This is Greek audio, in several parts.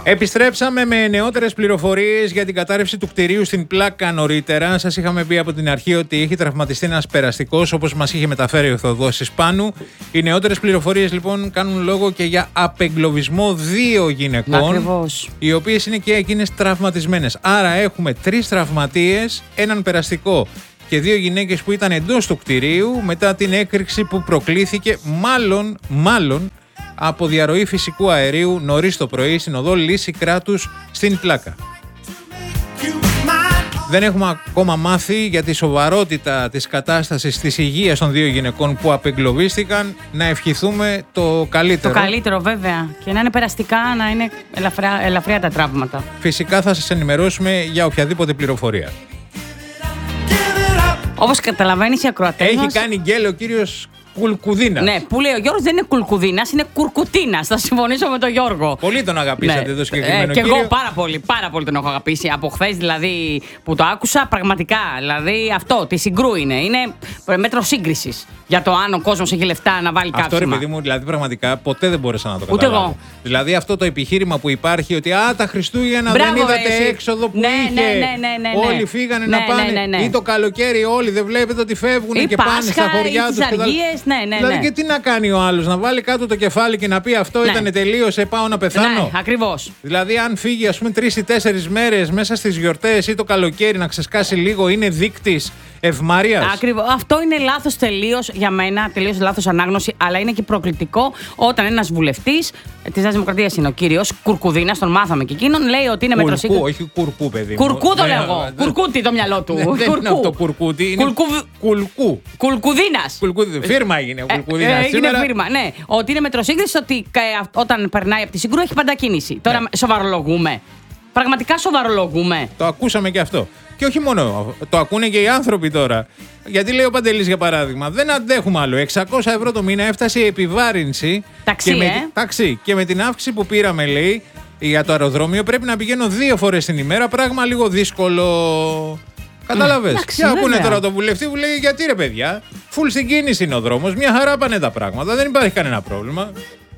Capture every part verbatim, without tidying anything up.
Επιστρέψαμε με νεότερες πληροφορίες για την κατάρρευση του κτηρίου στην Πλάκα νωρίτερα. Σας είχαμε πει από την αρχή ότι έχει τραυματιστεί ένας περαστικός, όπως μας είχε μεταφέρει ο Θοδόσης Πάνου. Οι νεότερες πληροφορίες λοιπόν κάνουν λόγο και για απεγκλωβισμό δύο γυναικών. Ακριβώς. Οι οποίες είναι και εκείνες τραυματισμένες. Άρα έχουμε τρεις τραυματίες, έναν περαστικό και δύο γυναίκες που ήταν εντός του κτηρίου μετά την έκρηξη που προκλήθηκε μάλλον, μάλλον από διαρροή φυσικού αερίου νωρίς το πρωί στην οδό Λύση Κράτους στην Πλάκα. Δεν έχουμε ακόμα μάθει για τη σοβαρότητα της κατάστασης της υγείας των δύο γυναικών που απεγκλωβίστηκαν. Να ευχηθούμε το καλύτερο. Το καλύτερο βέβαια. Και να είναι περαστικά, να είναι ελαφριά, ελαφριά τα τραύματα. Φυσικά θα σας ενημερώσουμε για οποιαδήποτε πληροφορία. Όπως καταλαβαίνεις, οι ακροατές Έχει μας... κάνει γκέλ ο κύριος Κουλκουδίνας. Ναι, που λέει ο Γιώργος δεν είναι Κουλκουδίνας, είναι Κουρκουτίνας. Θα συμφωνήσω με τον Γιώργο. Πολύ τον αγαπήσατε ναι. το συγκεκριμένο ε, και κύριο. εγώ πάρα πολύ, πάρα πολύ τον έχω αγαπήσει. Από χθες δηλαδή που το άκουσα, πραγματικά. Δηλαδή αυτό, τη συγκρού είναι. Είναι μέτρο σύγκρισης για το αν ο κόσμος έχει λεφτά να βάλει κάψιμα. Αυτό ρε παιδί μου, δηλαδή πραγματικά ποτέ δεν μπόρεσα να το Ούτε καταλάβω. εγώ. Δηλαδή αυτό το επιχείρημα που υπάρχει ότι α, τα Χριστούγεννα Μπράβο, δεν είδατε εσύ. έξοδο που ναι, είχε. Ναι, ναι, ναι, ναι, όλοι φύγανε ναι, να πάνε. Ναι, ναι, ναι. Ή το καλοκαίρι όλοι δεν βλέπετε ότι φεύγουν ή και Πάσχα, πάνε στα χωριά τους. Αργίες, ναι, ναι, δηλαδή ναι. και τι να κάνει ο άλλος, να βάλει κάτω το κεφάλι και να πει αυτό ναι. ήταν τελείωσε, πάω να πεθάνω. Ναι, ακριβώς. Δηλαδή αν φύγει ας πούμε τρεις ή τέσσερις μέρες μέσα στις γιορτές ή το καλοκαίρι να ξεσκάσει λίγο, είναι δείκτης ευμάρειας. Ακριβώς. Αυτό είναι λάθος τελείως για μένα, τελείως λάθος ανάγνωση, αλλά είναι και προκλητικό όταν ένας βουλευτής της Νέας Δημοκρατίας είναι ο κύριος Κουρκουδίνας, τον μάθαμε και εκείνον, λέει ότι είναι μέτρο σύγκρισης. Όχι κουρκού, παιδί μου. Κουρκού το ναι, λέω εγώ. ναι, Κουρκούτι το μυαλό του. Ναι, δεν είναι αυτό κουρκούτι, είναι Κουλκου... κουλκού. Κουλκουδίνας. Κουλκούδι. Φίρμα έγινε ο Κουλκουδίνας. Ε, ε, σήμερα... Είναι φίρμα, ναι. Ότι είναι μέτρο σύγκρισης, ότι ε, όταν περνάει από τη συγκρού έχει πάντα κίνηση. Τώρα ναι. σοβαρολογούμε. Πραγματικά σοβαρολογούμε. Το ακούσαμε και αυτό. Και όχι μόνο, το ακούνε και οι άνθρωποι τώρα. Γιατί λέει ο Παντελής για παράδειγμα, δεν αντέχουμε άλλο. εξακόσια ευρώ το μήνα έφτασε η επιβάρυνση. Ταξί, και με, ε. ταξί. Και με την αύξηση που πήραμε, λέει, για το αεροδρόμιο πρέπει να πηγαίνω δύο φορές την ημέρα. Πράγμα λίγο δύσκολο. Κατάλαβες. Και ακούνε τώρα το βουλευτή που λέει, γιατί ρε παιδιά, φουλ στην κίνηση είναι ο δρόμος. Μια χαρά πάνε τα πράγματα. Δεν υπάρχει κανένα πρόβλημα.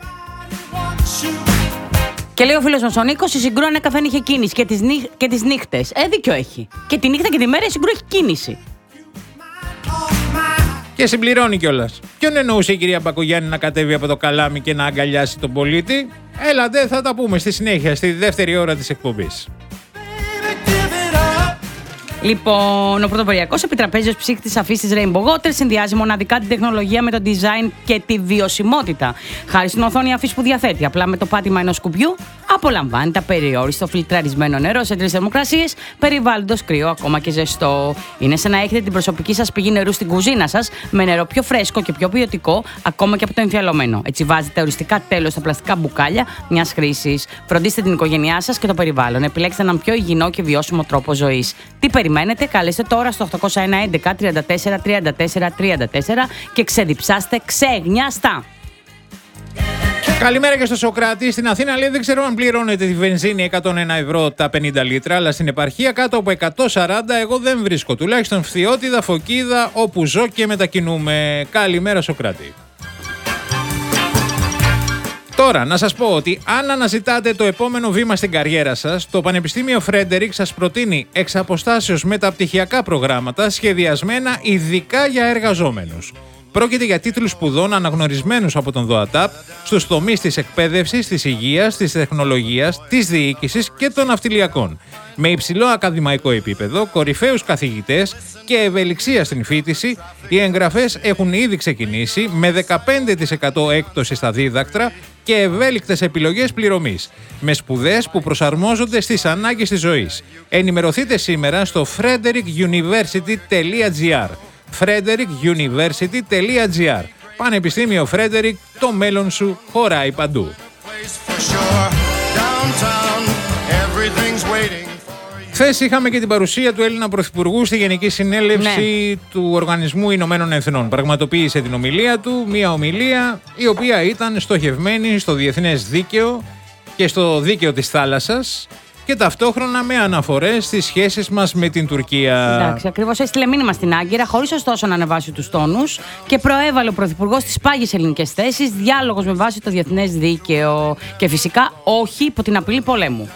Και λέει ο φίλος μας ο Νίκος, η συγκρού ανέκαθεν είχε κίνηση και τις, νύχ... και τις νύχτες. Ε, δίκιο έχει. Και τη νύχτα και τη μέρα η συγκρού έχει κίνηση. Και συμπληρώνει κιόλας. Ποιον εννοούσε η κυρία Μπακογιάννη να κατέβει από το καλάμι και να αγκαλιάσει τον πολίτη? Έλατε, θα τα πούμε στη συνέχεια, στη δεύτερη ώρα της εκπομπής. Λοιπόν, ο πρωτοποριακός επιτραπέζιος ψύχτης αφής της Rainbow Water συνδυάζει μοναδικά την τεχνολογία με το design και τη βιωσιμότητα. Χάρη στην οθόνη αφής που διαθέτει απλά με το πάτημα ενός κουμπιού, απολαμβάνεται απεριόριστο φιλτραρισμένο νερό σε τρεις θερμοκρασίες, περιβάλλοντος κρύο ακόμα και ζεστό. Είναι σαν να έχετε την προσωπική σας πηγή νερού στην κουζίνα σας με νερό πιο φρέσκο και πιο ποιοτικό, ακόμα και από το εμφιαλωμένο. Έτσι βάζετε οριστικά τέλος στα πλαστικά μπουκάλια μιας χρήσης. Φροντίστε την οικογένειά σας και το περιβάλλον. Επιλέξτε έναν πιο υγιεινό και βιώσιμο τρόπο ζωής. Τι περιμένετε, καλέστε τώρα στο οκτώ ένα ένα τριάντα τέσσερα τριάντα τέσσερα τριάντα τέσσερα και ξεδιψάστε ξεγνιαστά. Καλημέρα και στο Σοκράτη. Στην Αθήνα λέει δεν ξέρω αν πληρώνετε τη βενζίνη εκατόν ένα ευρώ τα πενήντα λίτρα, αλλά στην επαρχία κάτω από εκατόν σαράντα εγώ δεν βρίσκω. Τουλάχιστον Φθιώτιδα, Φωκίδα, όπου ζω και μετακινούμε. Καλημέρα Σοκράτη. Τώρα, να σας πω ότι αν αναζητάτε το επόμενο βήμα στην καριέρα σας, το Πανεπιστήμιο Φρέντερικ σας προτείνει εξ αποστάσεως μεταπτυχιακά προγράμματα σχεδιασμένα ειδικά για εργαζόμενους. Πρόκειται για τίτλους σπουδών αναγνωρισμένους από τον ΔΟΑΤΑΠ στους τομείς της εκπαίδευσης, της υγείας, της τεχνολογίας, της διοίκησης και των ναυτιλιακών. Με υψηλό ακαδημαϊκό επίπεδο, κορυφαίους καθηγητές και ευελιξία στην φοιτηση, οι εγγραφές έχουν ήδη ξεκινήσει με δεκαπέντε τοις εκατό έκπτωση στα δίδακτρα και ευέλικτες επιλογές πληρωμής, με σπουδές που προσαρμόζονται στις ανάγκες της ζωής. Ενημερωθείτε σήμερα στο frederick university τελεία gr. frederick university τελεία gr. Πανεπιστήμιο Φρέντερικ, το μέλλον σου χωράει παντού. Χθες είχαμε και την παρουσία του Έλληνα Πρωθυπουργού στη Γενική Συνέλευση ναι. του Οργανισμού Ηνωμένων Εθνών. Πραγματοποίησε την ομιλία του, μια ομιλία η οποία ήταν στοχευμένη στο διεθνές δίκαιο και στο δίκαιο της θάλασσας και ταυτόχρονα με αναφορές στις σχέσεις μας με την Τουρκία. Εντάξει, ακριβώς έστειλε μήνυμα στην Άγκυρα, χωρίς ωστόσο να ανεβάσει τους τόνους, και προέβαλε ο Πρωθυπουργός τις πάγιες ελληνικές θέσεις, διάλογος με βάση το διεθνές δίκαιο και φυσικά όχι υπό την απειλή πολέμου.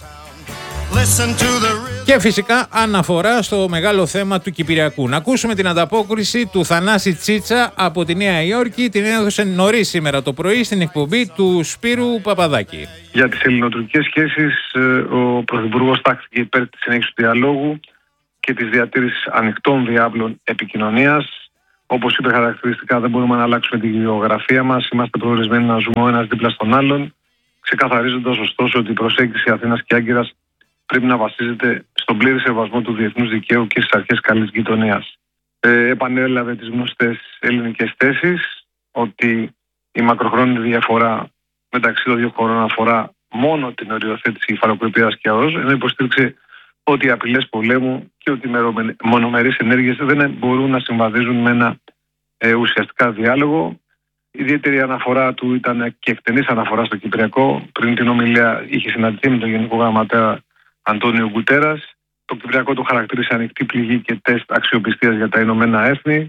Και φυσικά αναφορά στο μεγάλο θέμα του Κυπριακού. Να ακούσουμε την ανταπόκριση του Θανάση Τσίτσα από τη Νέα Υόρκη. Την έδωσε νωρίς σήμερα το πρωί στην εκπομπή του Σπύρου Παπαδάκη. Για τις ελληνοτουρκικές σχέσεις, ο Πρωθυπουργός τάχθηκε υπέρ της συνέχισης του διαλόγου και της διατήρησης ανοιχτών διάβλων επικοινωνίας. Όπως είπε χαρακτηριστικά, δεν μπορούμε να αλλάξουμε τη γεωγραφία μας. Είμαστε προορισμένοι να ζούμε ο ένας δίπλα στον άλλον, ξεκαθαρίζοντας ωστόσο ότι η προσέγγιση Αθήνας και Άγκυρας πρέπει να βασίζεται στον πλήρη σεβασμό του διεθνούς δικαίου και στις αρχές καλής γειτονίας. Ε, επανέλαβε τις γνωστές ελληνικές θέσεις ότι η μακροχρόνια διαφορά μεταξύ των δύο χωρών αφορά μόνο την οριοθέτηση υφαλοκρηπίας και ΑΟΣ, ενώ υποστήριξε ότι οι απειλές πολέμου και ότι οι μονομερείς ενέργειες δεν μπορούν να συμβαδίζουν με ένα ε, ουσιαστικά διάλογο. Η ιδιαίτερη αναφορά του ήταν και εκτενής αναφορά στο Κυπριακό. Πριν την ομιλία είχε συναντηθεί με τον Γενικό Γραμματέα Αντώνιο Γκουτέρας. Το Κυπριακό το χαρακτήρισε ανοιχτή πληγή και τεστ αξιοπιστίας για τα Ηνωμένα Έθνη.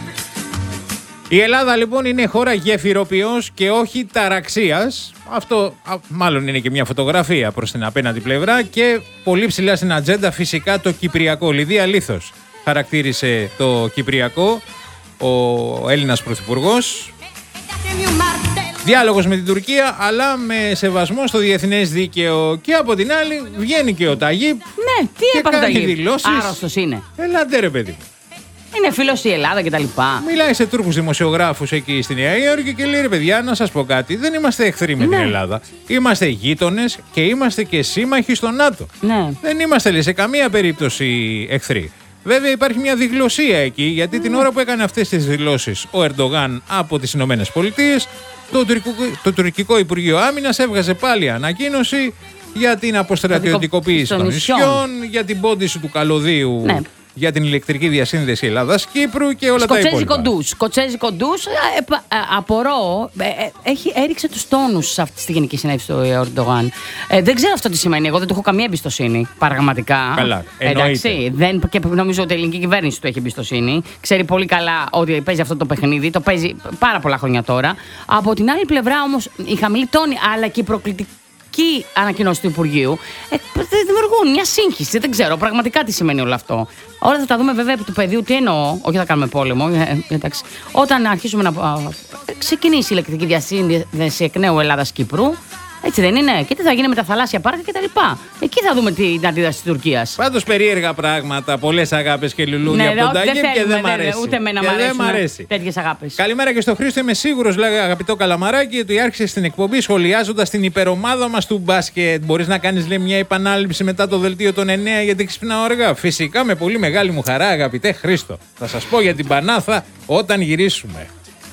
Η Ελλάδα λοιπόν είναι χώρα γεφυροποιός και όχι ταραξίας. Αυτό μάλλον είναι και μια φωτογραφία προς την απέναντι πλευρά. Και πολύ ψηλά στην ατζέντα φυσικά το Κυπριακό. Λιδία Λίθος χαρακτήρισε το Κυπριακό ο Έλληνας Πρωθυπουργός. Διάλογος με την Τουρκία, αλλά με σεβασμό στο διεθνές δίκαιο. Και από την άλλη βγαίνει και ο Ταγίπ. Ναι, τι έπαθε ο Ταγίπ. Άρρωστος είναι. Ελάτε ρε παιδί. Είναι φίλος η Ελλάδα κτλ. Μιλάει σε Τούρκους δημοσιογράφους εκεί στη Νέα Υόρκη και λέει ρε παιδιά, να σας πω κάτι. Δεν είμαστε εχθροί με ναι. την Ελλάδα. Είμαστε γείτονες και είμαστε και σύμμαχοι στο ΝΑΤΟ. Ναι. Δεν είμαστε λέει, σε καμία περίπτωση εχθροί. Βέβαια υπάρχει μια διγλωσία εκεί, γιατί mm. την ώρα που έκανε αυτές τις δηλώσεις ο Ερντογάν από τις Ηνωμένες Πολιτείες, το, το τουρκικό Υπουργείο Άμυνας έβγαζε πάλι ανακοίνωση για την αποστρατιωτικοποίηση των νησιών, για την πόντιση του καλωδίου, ναι. για την ηλεκτρική διασύνδεση Ελλάδας-Κύπρου και όλα τα υπόλοιπα. Σκοτσέζικο ντους, ε, ε, απορώ, ε, ε, έχει, έριξε τους τόνους σε αυτή τη Γενική Συνέλευση του Ερντογάν. Ε, δεν ξέρω αυτό τι σημαίνει, εγώ δεν του έχω καμία εμπιστοσύνη, πραγματικά. Καλά, εντάξει, δεν, και νομίζω ότι η ελληνική κυβέρνηση του έχει εμπιστοσύνη. Ξέρει πολύ καλά ότι παίζει αυτό το παιχνίδι, το παίζει πάρα πολλά χρόνια τώρα. Από την άλλη πλευρά όμως, η χαμηλή τόνη αλλά και η προκλητική και ανακοινώση του Υπουργείου ε, δημιουργούν μια σύγχυση. Δεν ξέρω πραγματικά τι σημαίνει όλο αυτό. Όλα θα τα δούμε βέβαια επί του πεδίου. Τι εννοώ, όχι θα κάνουμε πόλεμο. Ε, εντάξει. Όταν αρχίσουμε να ε, ξεκινήσει η ηλεκτρική διασύνδεση εκ νέου Ελλάδα-Κύπρου, έτσι δεν είναι, και τι θα γίνει με τα θαλάσσια πάρκα κτλ. Εκεί θα δούμε την αντίδραση της Τουρκίας. Πάντως περίεργα πράγματα, πολλές αγάπες και λουλούδια ναι, από τον Ταγίπ και δεν μ' αρέσει. Ούτε εμένα μ' αρέσουν τέτοιες αγάπες. Καλημέρα και στο Χρήστο. Είμαι σίγουρος, λέει αγαπητό Καλαμαράκι, ότι άρχισε στην εκπομπή σχολιάζοντας την υπερομάδα μας του μπάσκετ. Μπορείς να κάνεις λέει, μια επανάληψη μετά το δελτίο των εννέα γιατί ξυπνάω αργά. Φυσικά με πολύ μεγάλη μου χαρά, αγαπητέ Χρήστο. Θα σας πω για την Πανάθα όταν γυρίσουμε.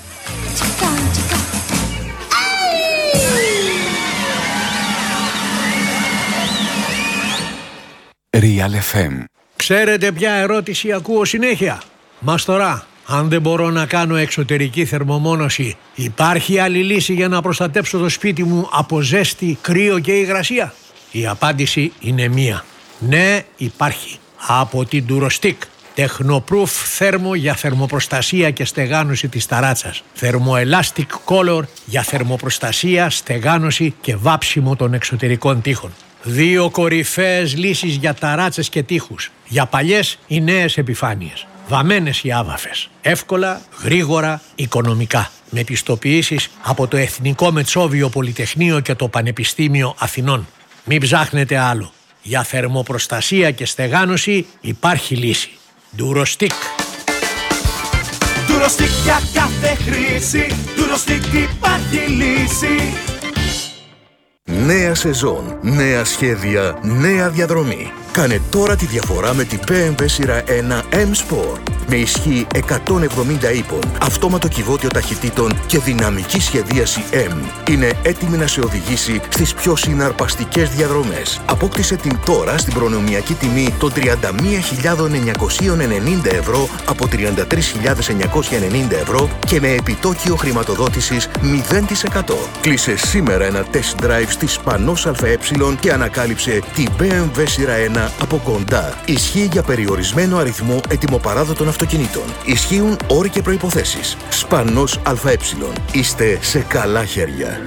Real εφ εμ. Ξέρετε ποια ερώτηση ακούω συνέχεια? Μαστορά, αν δεν μπορώ να κάνω εξωτερική θερμομόνωση, υπάρχει άλλη λύση για να προστατέψω το σπίτι μου από ζέστη, κρύο και υγρασία? Η απάντηση είναι μία. Ναι, υπάρχει. Από την Durostick. Τεχνοπρούφ θέρμο για θερμοπροστασία και στεγάνωση της ταράτσας. Θερμοεlastic Color για θερμοπροστασία, στεγάνωση και βάψιμο των εξωτερικών τοίχων. Δύο κορυφαίες λύσεις για ταράτσες και τοίχους. Για παλιές ή νέες επιφάνειες. Βαμμένες ή άβαφες. Εύκολα, γρήγορα, οικονομικά. Με πιστοποιήσεις από το Εθνικό Μετσόβιο Πολυτεχνείο και το Πανεπιστήμιο Αθηνών. Μην ψάχνετε άλλο. Για θερμοπροστασία και στεγάνωση υπάρχει λύση. Durostick. Durostick για κάθε χρήση. Durostick υπάρχει λύση. Νέα σεζόν, νέα σχέδια, νέα διαδρομή. Κάνε τώρα τη διαφορά με την μπι εμ ντάμπλιου σειρά ένα M-Sport. Με ισχύ εκατόν εβδομήντα ύπων, αυτόματο κυβότιο ταχυτήτων και δυναμική σχεδίαση M. Είναι έτοιμη να σε οδηγήσει στις πιο συναρπαστικές διαδρομές. Απόκτησε την τώρα στην προνομιακή τιμή των τριάντα μία χιλιάδες εννιακόσια ενενήντα ευρώ από τριάντα τρεις χιλιάδες εννιακόσια ενενήντα ευρώ και με επιτόκιο χρηματοδότησης μηδέν τοις εκατό. Κλείσε σήμερα ένα test drive στη Σπανός ΑΕ και ανακάλυψε την μπι εμ ντάμπλιου σειρά ένα από κοντά. Ισχύει για περιορισμένο αριθμό ετοιμοπαράδοτων αυτοκινήτων. Ισχύουν όροι και προϋποθέσεις. Σπανός ΑΕ. Είστε σε καλά χέρια.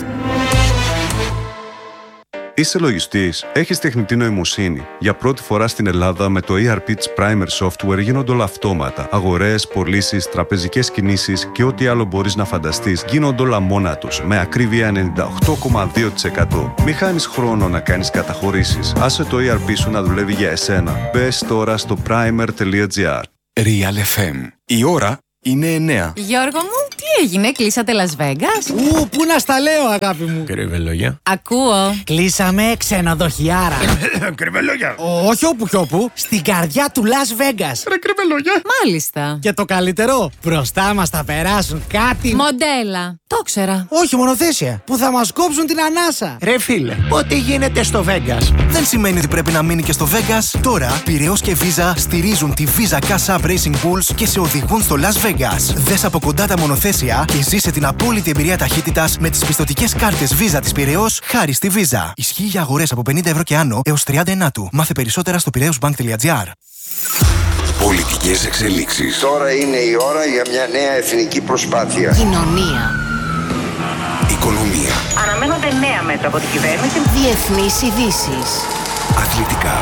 Είσαι λογιστής, έχεις τεχνητή νοημοσύνη. Για πρώτη φορά στην Ελλάδα με το ι αρ πι της Primer Software γίνονται όλα αυτόματα. Αγορές, πωλήσεις, τραπεζικές κινήσεις και ό,τι άλλο μπορείς να φανταστείς γίνονται όλα μόνα τους, με ακρίβεια ενενήντα οκτώ κόμμα δύο τοις εκατό. Μη χάνεις χρόνο να κάνεις καταχωρήσεις. Άσε το ι αρ πι σου να δουλεύει για εσένα. Μπες τώρα στο primer τελεία gr. Real εφ εμ. Η ώρα είναι εννέα. Γιώργο μου, τι έγινε, κλείσατε Las Vegas? Ου, πού να στα λέω, αγάπη μου. Κρυβελόγια. Ακούω. Κλείσαμε ξενοδοχιάρα. Κρυβελόγια. Όχι όπου κι όπου, στην καρδιά του Las Vegas. Ρε κρυβελόγια. Μάλιστα. Και το καλύτερο, μπροστά μας θα περάσουν κάτι. Μοντέλα. Το ξέρα. Όχι, μονοθέσια. Που θα μας κόψουν την ανάσα. Ρε φίλε, ό,τι γίνεται στο Vegas δεν σημαίνει ότι πρέπει να μείνει και στο Vegas. Τώρα, Πειραιώς και Visa στηρίζουν τη Visa Cash App Racing Bulls και σε οδηγούν στο Las Vegas. Δες από κοντά τα μονοθέσια και ζήσε την απόλυτη εμπειρία ταχύτητας με τις πιστωτικές κάρτες Visa της Πειραιώς χάρη στη Visa. Ισχύει για αγορές από πενήντα ευρώ και άνω έως τριάντα ενάτου. Μάθε περισσότερα στο πειραιώσbank τελεία gr. Πολιτικές εξελίξεις. Τώρα είναι η ώρα για μια νέα εθνική προσπάθεια. Κοινωνία. Οικονομία. Αναμένονται νέα μέτρα από την κυβέρνηση. Διεθνείς ειδήσεις. Αθλητικά.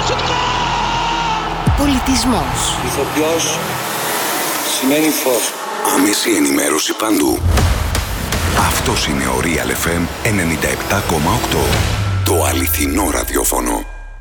Πολιτισμός. Ηθοποιός σημαίνει φως. Άμεση ενημέρωση παντού. Αυτός είναι ο Real εφ εμ ενενήντα επτά κόμμα οκτώ. Το αληθινό ραδιόφωνο.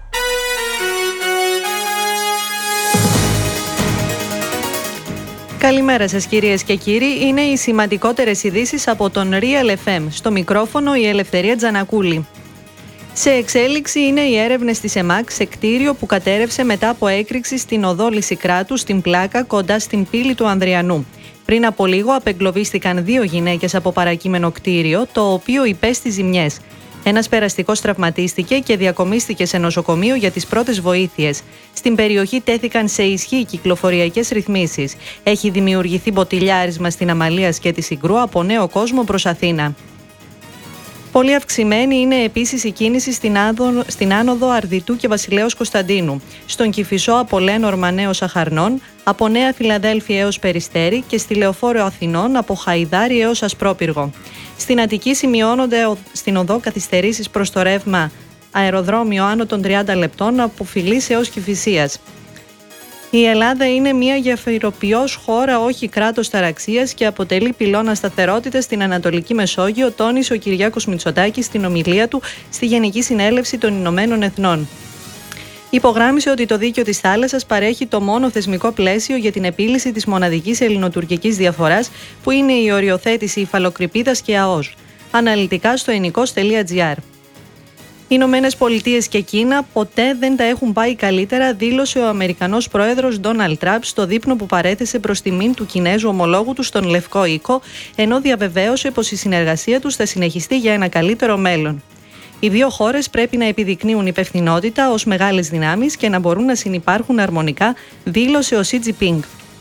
Καλημέρα σας κυρίες και κύριοι, είναι οι σημαντικότερες ειδήσεις από τον Real εφ εμ. Στο μικρόφωνο η Ελευθερία Τζανακούλη. Σε εξέλιξη είναι οι έρευνες της ΕΜΑΚ σε κτίριο που κατέρευσε μετά από έκρηξη στην οδό Λυσικράτου στην Πλάκα κοντά στην πύλη του Ανδριανού. Πριν από λίγο απεγκλωβίστηκαν δύο γυναίκες από παρακείμενο κτίριο, το οποίο υπέστη ζημιές. Ένας περαστικός τραυματίστηκε και διακομίστηκε σε νοσοκομείο για τις πρώτες βοήθειες. Στην περιοχή τέθηκαν σε ισχύ κυκλοφοριακές ρυθμίσεις. Έχει δημιουργηθεί μποτιλιάρισμα στην Αμαλίας και τη Συγκρού από Νέο Κόσμο προς Αθήνα. Πολύ αυξημένη είναι επίσης η κίνηση στην, άδο, στην άνοδο Αρδιτού και Βασιλέως Κωνσταντίνου, στον Κηφισό από Λέnorμα έως Αχαρνών, από Νέα Φιλαδέλφια έως Περιστέρι και στη Λεωφόρο Αθηνών από Χαϊδάρι έως Ασπρόπυργο. Στην Αττική σημειώνονται στην οδό καθυστερήσεις προς το ρεύμα αεροδρόμιο άνω των τριάντα λεπτών από Φιλής έως Κηφισίας. Η Ελλάδα είναι μια γεφυροποιός χώρα, όχι κράτος ταραξίας, και αποτελεί πυλώνα σταθερότητας στην Ανατολική Μεσόγειο, τόνισε ο Κυριάκος Μητσοτάκης στην ομιλία του στη Γενική Συνέλευση των Ηνωμένων Εθνών. Υπογράμμισε ότι το δίκαιο της θάλασσας παρέχει το μόνο θεσμικό πλαίσιο για την επίλυση της μοναδικής ελληνοτουρκικής διαφοράς, που είναι η οριοθέτηση υφαλοκρηπίδας και ΑΟΣ. Αναλυτικά στο ενικός τελεία gr. Οι Ηνωμένες Πολιτείες και Κίνα ποτέ δεν τα έχουν πάει καλύτερα, δήλωσε ο Αμερικανός πρόεδρος Ντόναλντ Τραμπ στο δείπνο που παρέθεσε προς τιμήν του Κινέζου ομολόγου του στον Λευκό Οίκο, ενώ διαβεβαίωσε πως η συνεργασία τους θα συνεχιστεί για ένα καλύτερο μέλλον. Οι δύο χώρες πρέπει να επιδεικνύουν υπευθυνότητα ως μεγάλες δυνάμεις και να μπορούν να συνυπάρχουν αρμονικά, δήλωσε ο Σι Τζινπίνγκ.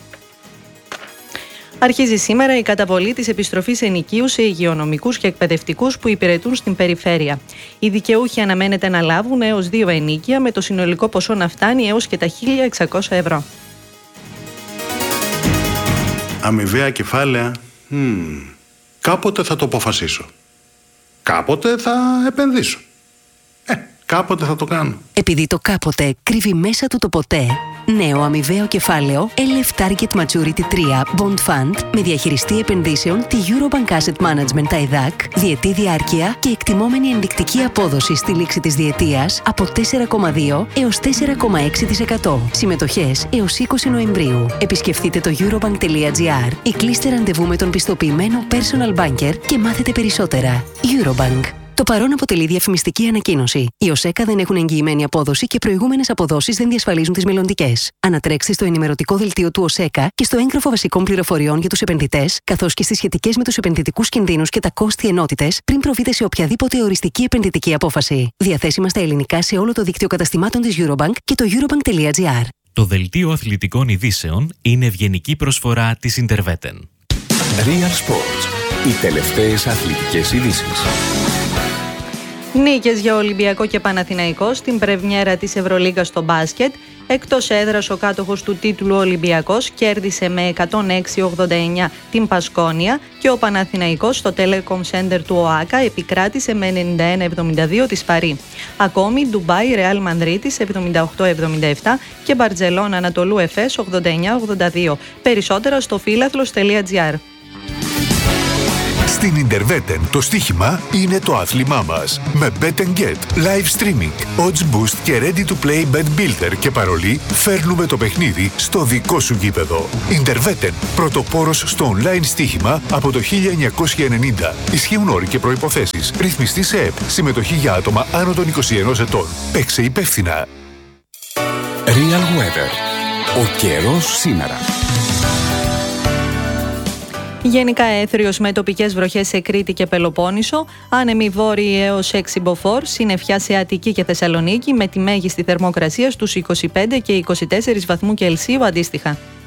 Αρχίζει σήμερα η καταβολή της επιστροφής ενοικίου σε υγειονομικούς και εκπαιδευτικούς που υπηρετούν στην περιφέρεια. Οι δικαιούχοι αναμένεται να λάβουν έως δύο ενίκια, με το συνολικό ποσό να φτάνει έως και τα χίλια εξακόσια ευρώ. Αμοιβαία κεφάλαια. Mm. Κάποτε θα το αποφασίσω. Κάποτε θα επενδύσω. Ε, κάποτε θα το κάνω. Επειδή το κάποτε κρύβει μέσα του το ποτέ, νέο αμοιβαίο κεφάλαιο ελ εφ Target Maturity τρία Bond Fund με διαχειριστή επενδύσεων τη Eurobank Asset Management τα ΕΔΑΚ, διετή διάρκεια και εκτιμόμενη ενδεικτική απόδοση στη λήξη της διετίας από τέσσερα κόμμα δύο έως τέσσερα κόμμα έξι τοις εκατό. Συμμετοχές έως είκοσι Νοεμβρίου. Επισκεφτείτε το eurobank τελεία gr ή κλείστε ραντεβού με τον πιστοποιημένο personal banker και μάθετε περισσότερα. Eurobank. Το παρόν αποτελεί διαφημιστική ανακοίνωση. Οι ΟΣΕΚΑ δεν έχουν εγγυημένη απόδοση και προηγούμενες αποδόσεις δεν διασφαλίζουν τις μελλοντικές. Ανατρέξτε στο ενημερωτικό δελτίο του ΟΣΕΚΑ και στο έγγραφο βασικών πληροφοριών για τους επενδυτές, καθώς και στις σχετικές με τους επενδυτικούς κινδύνους και τα κόστη ενότητες, πριν προβείτε σε οποιαδήποτε οριστική επενδυτική απόφαση. Διαθέσιμα στα ελληνικά σε όλο το δίκτυο καταστημάτων της Eurobank και το eurobank.gr. Το δελτίο αθλητικών ειδήσεων είναι ευγενική προσφορά της Interveten. Real Sports. Οι τελευταίες αθλητικές ειδήσεις. Νίκες για Ολυμπιακό και Παναθηναϊκό στην πρεμιέρα της Ευρωλίγκας στο μπάσκετ. Εκτός έδρας ο κάτοχος του τίτλου Ολυμπιακός κέρδισε με εκατόν έξι ογδόντα εννιά την Πασκόνια και ο Παναθηναϊκός στο Telecom Center του ΟΑΚΑ επικράτησε με ενενήντα ένα εβδομήντα δύο τη Παρί. Ακόμη Ντουμπάι Ρεάλ Μανδρίτης εβδομήντα οκτώ εβδομήντα επτά και Μπαρτζελόνα Ανατολού Εφές ογδόντα εννιά ογδόντα δύο. Περισσότερα στο φίλαθλος.gr. Στην Interveten το στοίχημα είναι το άθλημά μας. Με Bet and Get, live streaming, odds boost και ready to play bet builder και παρολί φέρνουμε το παιχνίδι στο δικό σου γήπεδο. Interveten, πρωτοπόρος στο online στοίχημα από το χίλια εννιακόσια ενενήντα. Ισχύουν όροι και προϋποθέσεις. Ρυθμιστή σε ΕΠ. Συμμετοχή για άτομα άνω των είκοσι ενός ετών. Παίξε υπεύθυνα. Real Weather. Ο καιρός σήμερα. Γενικά έθριος με τοπικές βροχές σε Κρήτη και Πελοπόννησο, άνεμοι βόρειοι έως έξι μποφόρ, συννεφιά σε Αττική και Θεσσαλονίκη με τη μέγιστη θερμοκρασία στους είκοσι πέντε και είκοσι τέσσερις βαθμού Κελσίου αντίστοιχα.